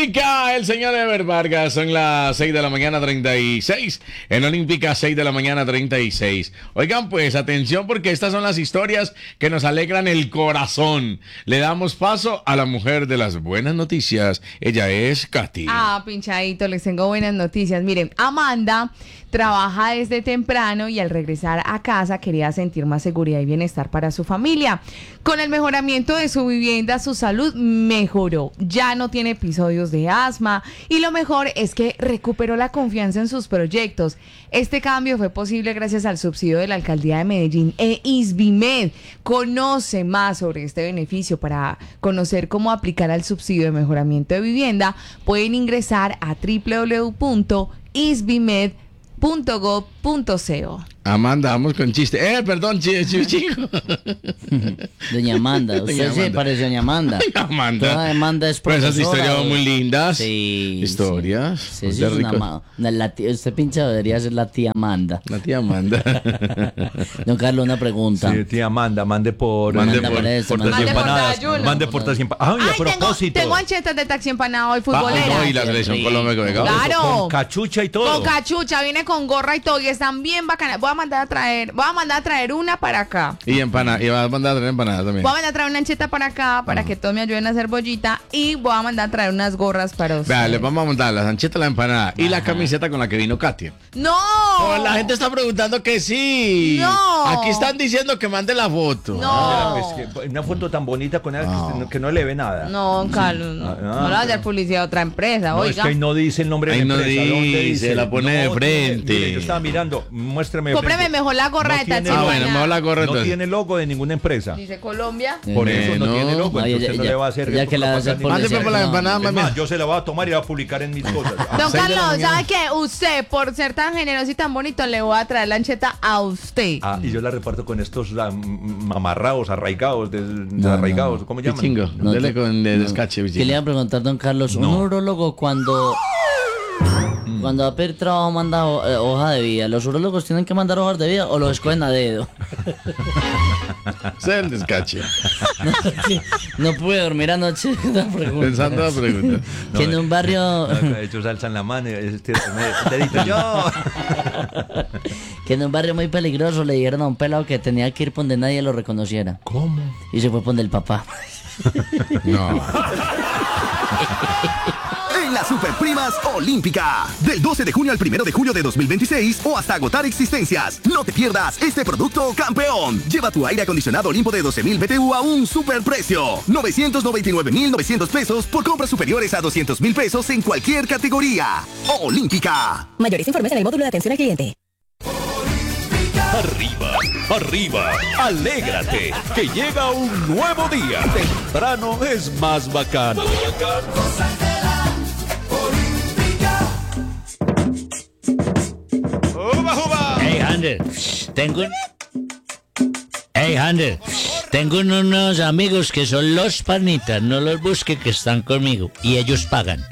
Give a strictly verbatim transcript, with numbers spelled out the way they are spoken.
Olímpica, el señor Ever Vargas, son las seis de la mañana treinta y seis, en Olímpica seis de la mañana treinta y seis. Oigan pues, atención porque estas son las historias que nos alegran el corazón. Le damos paso a la mujer de las buenas noticias, ella es Katy. Ah, pinchadito, les tengo buenas noticias. Miren, Amanda trabaja desde temprano y al regresar a casa quería sentir más seguridad y bienestar para su familia. Con el mejoramiento de su vivienda, su salud mejoró. Ya no tiene episodios de asma y lo mejor es que recuperó la confianza en sus proyectos. Este cambio fue posible gracias al subsidio de la Alcaldía de Medellín e ISBIMED. Conoce más sobre este beneficio. Para conocer cómo aplicar al subsidio de mejoramiento de vivienda, pueden ingresar a doble u doble u doble u punto isbimed punto gov punto co. Amanda, vamos con chiste. Eh, perdón, chico. chico. Doña Amanda, usted Doña se Amanda. parece a Doña Amanda. Doña Amanda. Toda Amanda es Pues profesora. esas historias muy lindas. Sí. Historias. Sí, Pues sí, de es una rico. ma- una- la tía- usted pincha debería ser la tía Amanda. La tía Amanda. Don Carlos, una pregunta. Sí, tía Amanda, mande por... Mande Manda por- por eso, por mande tres por empanadas. desayuno. Mande por tres empanadas. Ay, a Ay, tengo, propósito. tengo anchetas de taxi empanado y Ah, futbolera. no, y la selección Sí. Colombia que venga. Claro. Con cachucha y todo. Con cachucha, viene con gorra y todo y están bien bacanas. Voy a mandar a traer, voy a mandar a traer una para acá. Y empanada, y va a mandar a traer empanadas también. Voy a mandar a traer una ancheta para acá para que todos me ayuden a hacer bollita y voy a mandar a traer unas gorras para ustedes. Vea, les vamos a montar las anchetas, la empanada y la camiseta con la que vino Katia. ¡No! Oh, la gente está preguntando que sí. No. Aquí están diciendo que mande la foto. No. Pues, que- una foto tan bonita con ella que, No. usted no, que no le ve nada. No, don Carlos, no. Ah, No le voy a hacer pero- publicidad a otra empresa, No, es oiga. que ahí no dice el nombre de Ahí la no empresa. ¿Dónde dice, la pone de No, frente. mire, yo estaba mirando, muéstrame de Cómpreme frente. mejor la gorra No de tiene taxi Ah, logo. bueno, empanada. mejor la gorra No entonces. tiene logo de ninguna empresa. Dice Colombia. Por eso no, Bueno. tiene logo. Oye, Entonces ya- no ya- le va a hacer ya que la va a hacer propaganda Mande ni publicidad. por la No. empanada, Es mami. más, yo se la voy a tomar y la voy a publicar en mis cosas. Ah, Don seis de la Carlos, mañana. ¿sabe qué? Usted, por ser tan generoso y tan bonito, le voy a traer la ancheta a usted. ah, y yo la reparto con estos ah, m- amarrados, arraigados, des- no, desarraigados, ¿cómo llaman? Pichingo, No, dele te- con de no. descache, ¿Qué pichingo. le iba a preguntar, don Carlos? Un No. urólogo cuando... Cuando va a pedir trabajo manda ho- eh, hoja de vida. ¿Los urólogos tienen que mandar hojas de vida o lo escogen a dedo? Ese es el descache. No pude dormir anoche. Una pregunta. Pensando la pregunta. Que en un barrio... No, he hecho salsa en la mano y este, me- dedito yo. Que en un barrio muy peligroso le dijeron a un pelado que tenía que ir por donde nadie lo reconociera. ¿Cómo? Y se fue por donde el papá. No. En las Superprimas Olímpica. Del doce de junio al primero de julio de dos mil veintiséis o hasta agotar existencias. No te pierdas este producto campeón. Lleva tu aire acondicionado Olimpo de doce mil B T U a un superprecio. novecientos noventa y nueve mil novecientos pesos por compras superiores a doscientos mil pesos en cualquier categoría. Olímpica. Mayores informes en el módulo de atención al cliente. Arriba, arriba, alégrate, que llega un nuevo día. Temprano es más bacano. Hey, Hunter, tengo un... Hey, Hunter, tengo unos nuevos amigos que son los panitas, no los busque que están conmigo y ellos pagan.